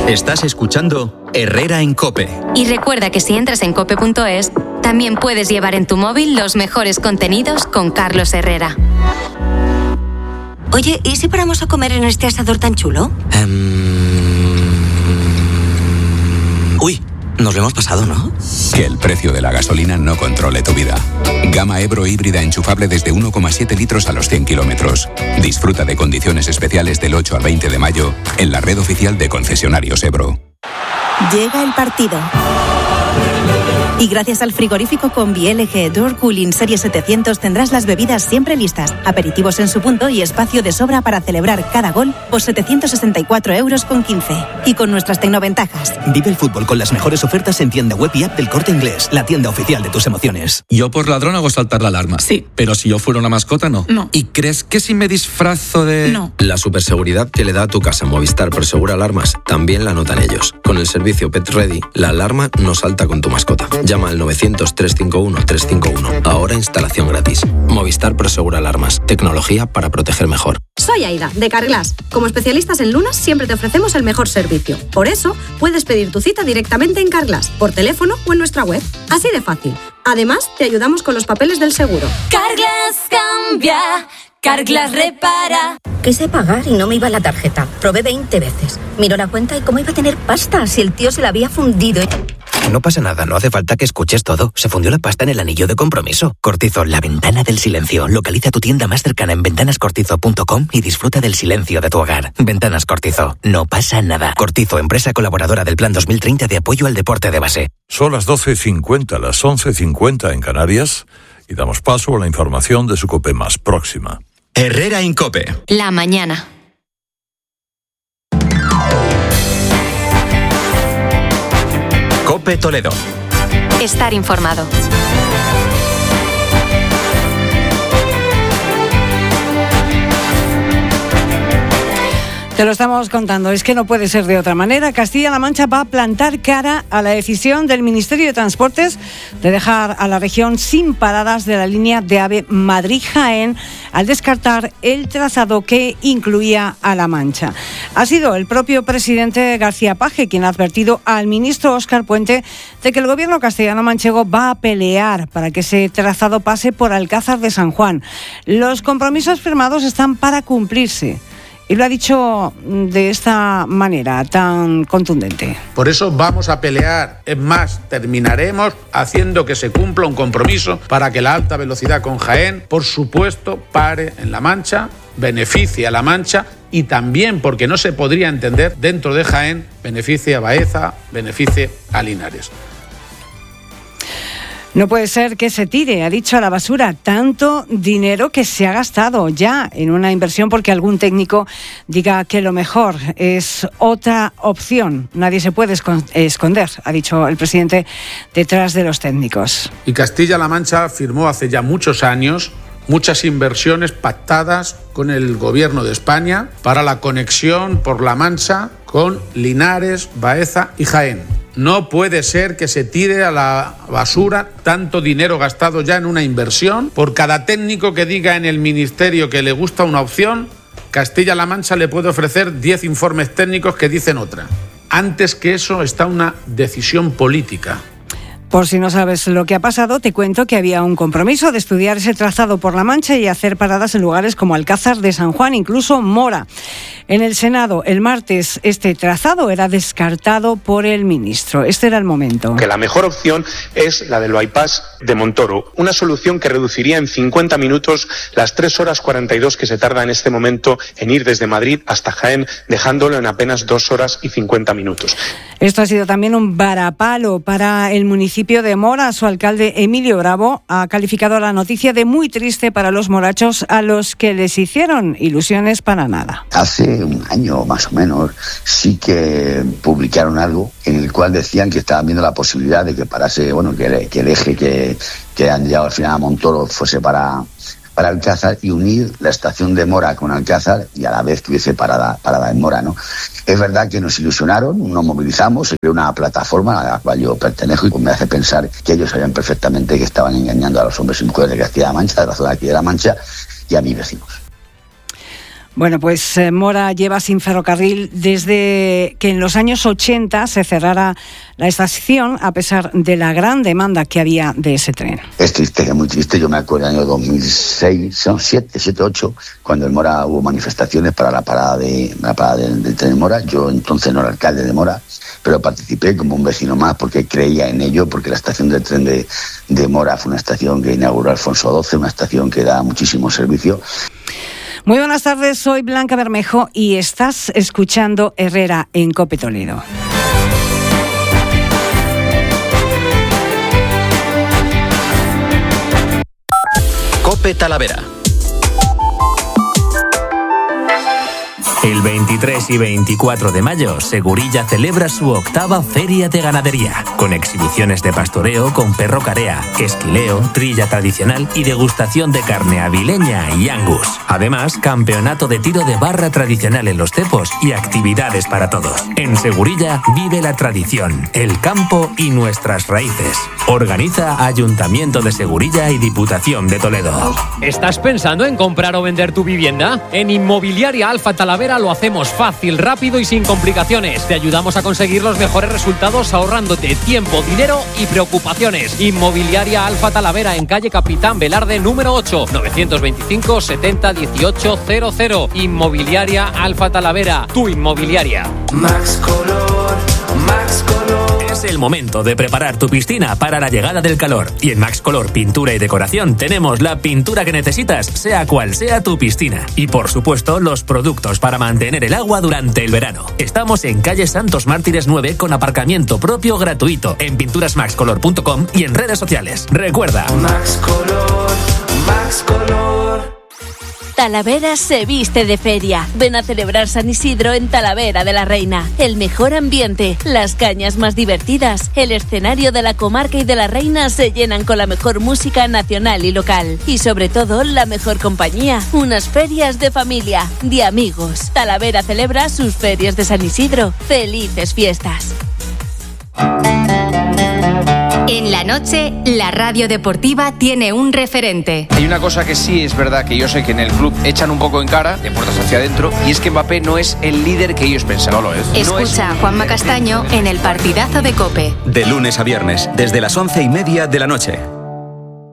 Estás escuchando Herrera en COPE. Y recuerda que si entras en cope.es, también puedes llevar en tu móvil los mejores contenidos con Carlos Herrera. Oye, ¿y si paramos a comer en este asador tan chulo? Uy, nos lo hemos pasado, ¿no? Que el precio de la gasolina no controle tu vida. Gama Ebro híbrida enchufable desde 1,7 litros a los 100 kilómetros. Disfruta de condiciones especiales del 8 al 20 de mayo en la red oficial de concesionarios Ebro. Llega el partido. Y gracias al frigorífico Combi LG Door Cooling Serie 700 tendrás las bebidas siempre listas, aperitivos en su punto y espacio de sobra para celebrar cada gol por 764,15 euros. Y con nuestras tecnoventajas. Vive el fútbol con las mejores ofertas en tienda web y app del Corte Inglés, la tienda oficial de tus emociones. Yo por ladrón hago saltar la alarma. Sí. Pero si yo fuera una mascota, no. No. ¿Y crees que si me disfrazo de...? No. La superseguridad que le da a tu casa Movistar Prosegura Alarmas también la notan ellos. Con el servicio Pet Ready, la alarma no salta con tu mascota. Llama al 900-351-351. Ahora instalación gratis. Movistar Prosegura Alarmas. Tecnología para proteger mejor. Soy Aida, de Carglass. Como especialistas en lunas, siempre te ofrecemos el mejor servicio. Por eso, puedes pedir tu cita directamente en Carglass, por teléfono o en nuestra web. Así de fácil. Además, te ayudamos con los papeles del seguro. Carglass cambia, Carglass repara. Quise pagar y no me iba la tarjeta. Probé 20 veces. Miró la cuenta y cómo iba a tener pasta si el tío se la había fundido. No pasa nada, no hace falta que escuches todo. Se fundió la pasta en el anillo de compromiso. Cortizo, la ventana del silencio. Localiza tu tienda más cercana en ventanascortizo.com y disfruta del silencio de tu hogar. Ventanas Cortizo, no pasa nada. Cortizo, empresa colaboradora del Plan 2030 de apoyo al deporte de base. Son las 12:50, las 11:50 en Canarias y damos paso a la información de su COPE más próxima. Herrera en COPE. La mañana. COPE Toledo. Estar informado. Te lo estamos contando, es que no puede ser de otra manera. Castilla-La Mancha va a plantar cara a la decisión del Ministerio de Transportes de dejar a la región sin paradas de la línea de AVE Madrid-Jaén al descartar el trazado que incluía a La Mancha. Ha sido el propio presidente García Page quien ha advertido al ministro Óscar Puente de que el gobierno castellano-manchego va a pelear para que ese trazado pase por Alcázar de San Juan. Los compromisos firmados están para cumplirse. Y lo ha dicho de esta manera tan contundente. Por eso vamos a pelear. Es más, terminaremos haciendo que se cumpla un compromiso para que la alta velocidad con Jaén, por supuesto, pare en La Mancha, beneficie a La Mancha y también, porque no se podría entender, dentro de Jaén, beneficie a Baeza, beneficie a Linares. No puede ser que se tire, ha dicho, a la basura tanto dinero que se ha gastado ya en una inversión porque algún técnico diga que lo mejor es otra opción. Nadie se puede esconder, ha dicho el presidente, detrás de los técnicos. Y Castilla-La Mancha firmó hace ya muchos años muchas inversiones pactadas con el gobierno de España para la conexión por La Mancha con Linares, Baeza y Jaén. No puede ser que se tire a la basura tanto dinero gastado ya en una inversión. Por cada técnico que diga en el ministerio que le gusta una opción, Castilla-La Mancha le puede ofrecer 10 informes técnicos que dicen otra. Antes que eso está una decisión política. Por si no sabes lo que ha pasado, te cuento que había un compromiso de estudiar ese trazado por La Mancha y hacer paradas en lugares como Alcázar de San Juan, incluso Mora. En el Senado, el martes, este trazado era descartado por el ministro. Este era el momento. Que la mejor opción es la del bypass de Montoro, una solución que reduciría en 50 minutos las 3 horas 42 que se tarda en este momento en ir desde Madrid hasta Jaén, dejándolo en apenas 2 horas y 50 minutos. Esto ha sido también un varapalo para el municipio de Mora. Su alcalde, Emilio Bravo, ha calificado la noticia de muy triste para los morachos a los que les hicieron ilusiones para nada. Hace un año más o menos sí que publicaron algo en el cual decían que estaban viendo la posibilidad de que parase, que el eje que han llegado al final a Montoro fuese para Alcázar y unir la estación de Mora con Alcázar y a la vez que hubiese parada en Mora, ¿no? Es verdad que nos ilusionaron, nos movilizamos, se creó una plataforma a la cual yo pertenezco y me hace pensar que ellos sabían perfectamente que estaban engañando a los hombres y mujeres de Castilla-La Mancha, de la zona de aquí de La Mancha y a mis vecinos. Bueno, pues Móra lleva sin ferrocarril desde que en los años 80 se cerrara la estación, a pesar de la gran demanda que había de ese tren. Es triste, es muy triste. Yo me acuerdo del año 2006, son 7, 8, cuando en Móra hubo manifestaciones para la parada del tren de Móra. Yo entonces no era alcalde de Móra, pero participé como un vecino más porque creía en ello, porque la estación del tren de Móra fue una estación que inauguró Alfonso XII, una estación que da muchísimo servicio. Muy buenas tardes, soy Blanca Bermejo y estás escuchando Herrera en COPE Toledo. COPE Talavera. El 23 y 24 de mayo, Segurilla celebra su 8ª Feria de Ganadería, con exhibiciones de pastoreo con perro carea, esquileo, trilla tradicional y degustación de carne avileña y angus. Además, campeonato de tiro de barra tradicional en los cepos y actividades para todos. En Segurilla vive la tradición, el campo y nuestras raíces. Organiza Ayuntamiento de Segurilla y Diputación de Toledo. ¿Estás pensando en comprar o vender tu vivienda? En Inmobiliaria Alfa Talavera lo hacemos fácil, rápido y sin complicaciones. Te ayudamos a conseguir los mejores resultados ahorrándote tiempo, dinero y preocupaciones. Inmobiliaria Alfa Talavera en calle Capitán Velarde número 8, 925 70 18 00. Inmobiliaria Alfa Talavera, tu inmobiliaria. Max Color, Max Color. Es el momento de preparar tu piscina para la llegada del calor. Y en Max Color Pintura y Decoración tenemos la pintura que necesitas, sea cual sea tu piscina. Y por supuesto, los productos para mantener el agua durante el verano. Estamos en calle Santos Mártires 9 con aparcamiento propio gratuito en pinturasmaxcolor.com y en redes sociales. Recuerda, Max Color, Max Color. Talavera se viste de feria. Ven a celebrar San Isidro en Talavera de la Reina. El mejor ambiente, las cañas más divertidas, el escenario de la comarca y de la Reina se llenan con la mejor música nacional y local. Y sobre todo, la mejor compañía. Unas ferias de familia, de amigos. Talavera celebra sus ferias de San Isidro. ¡Felices fiestas! En la noche, la radio deportiva tiene un referente. Hay una cosa que sí es verdad, que yo sé que en el club echan un poco en cara, de puertas hacia adentro, y es que Mbappé no es el líder que ellos pensaban. No lo es. Escucha a Juanma Castaño en el partidazo de COPE. De lunes a viernes, desde las 11:30 de la noche,